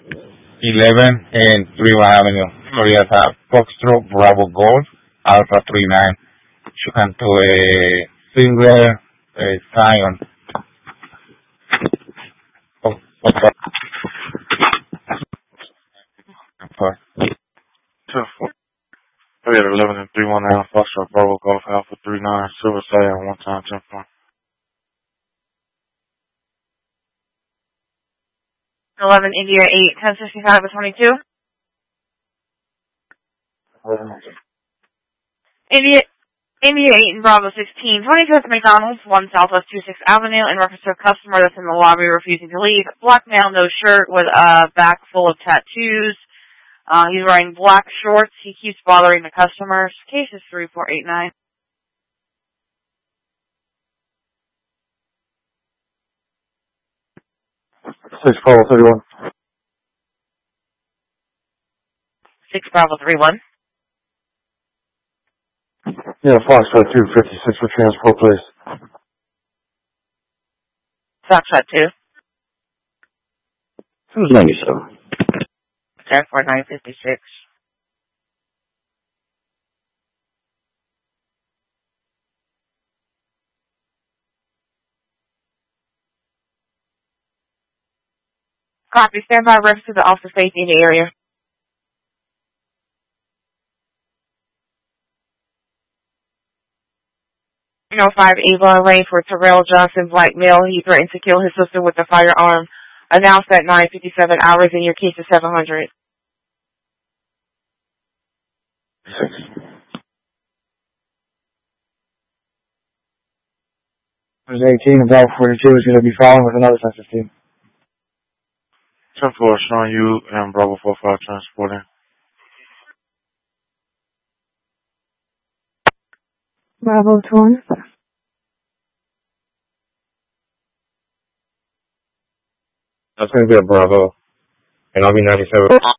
11 and 31 Avenue, Florida, Foxtrot Bravo Golf, Alpha 39. Shukan to a singular Zion. We had 11 and 31 Alpha Foxtrot Bravo Golf, Alpha 39, Silver Zion, 1 time 10 point. 11 India 8, 1065 with 22. India 8 and Bravo 16, 22th McDonald's, 1 Southwest 26th Avenue, in reference to a customer that's in the lobby refusing to leave. Black male, no shirt, with a back full of tattoos. He's wearing black shorts. He keeps bothering the customers. Case is 3489. Six Bravo 31. 6 Bravo 31. Yeah, Foxtrot 256 for transport, please. Foxtrot 2. Who's 97? Transport 956. Copy. Stand by. Reference to the officer safety in the area. 5 Avon Lane for Terrell Johnson, black male. He threatened to kill his sister with a firearm. Announced at 9:57 hours, in your case is 700. 6. There's 18 and Bravo 42 is going to be following with another 1015. 10-4 showing you and Bravo 45 transporting. Bravo 1. That's going to be a Bravo. And I'll be 97.